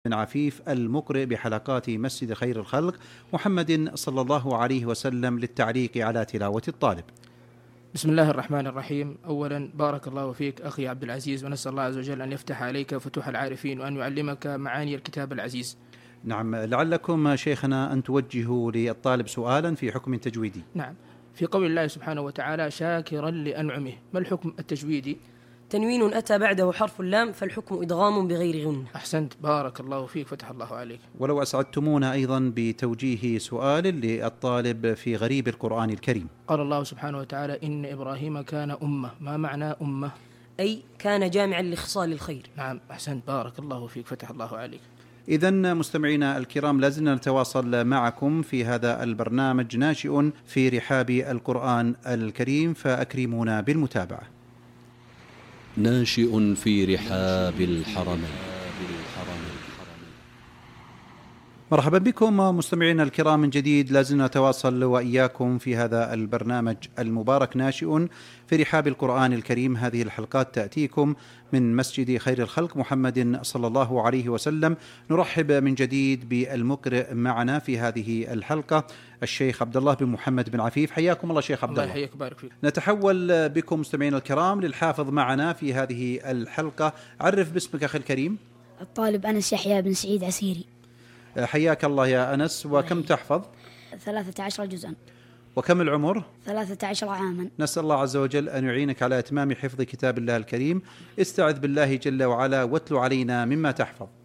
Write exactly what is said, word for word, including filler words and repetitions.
بن عفيف المقرئ بحلقات مسجد خير الخلق محمد صلى الله عليه وسلم للتعليق على تلاوة الطالب. بسم الله الرحمن الرحيم. أولا بارك الله فيك أخي عبد العزيز، ونسأل الله عز وجل أن يفتح عليك فتوح العارفين وأن يعلمك معاني الكتاب العزيز. نعم، لعلكم شيخنا أن توجهوا للطالب سؤالا في حكم تجويدي. نعم، في قول الله سبحانه وتعالى شاكرا لأنعمه، ما الحكم التجويدي؟ تنوين أتى بعده حرف اللام فالحكم إدغام بغير غنة. أحسنت، بارك الله فيك، فتح الله عليك. ولو أسعدتمونا أيضا بتوجيه سؤال للطالب في غريب القرآن الكريم. قال الله سبحانه وتعالى إن إبراهيم كان أمة، ما معنى أمة؟ أي كان جامعا لخصال الخير. نعم أحسنت، بارك الله فيك، فتح الله عليك. إذن مستمعينا الكرام، لازلنا نتواصل معكم في هذا البرنامج ناشئ في رحاب القرآن الكريم، فأكرمونا بالمتابعة. ناشئ في رحاب الحرمين. مرحبا بكم مستمعينا الكرام من جديد، لازلنا نتواصل وإياكم في هذا البرنامج المبارك ناشئ في رحاب القرآن الكريم. هذه الحلقات تأتيكم من مسجد خير الخلق محمد صلى الله عليه وسلم. نرحب من جديد بالمقرئ معنا في هذه الحلقة الشيخ عبد الله بن محمد بن عفيف. حياكم الله شيخ عبد الله. الله يحييك، بارك فيك. نتحول بكم مستمعينا الكرام للحافظ معنا في هذه الحلقة. عرف باسمك أخي الكريم. الطالب أنس يحيى بن سعيد عسيري. حياك الله يا أنس. وكم تحفظ؟ ثلاثة عشر جزءا. وكم العمر؟ ثلاثة عشر عاما. نسأل الله عز وجل أن يعينك على إتمام حفظ كتاب الله الكريم. استعذ بالله جل وعلا واتل علينا مما تحفظ.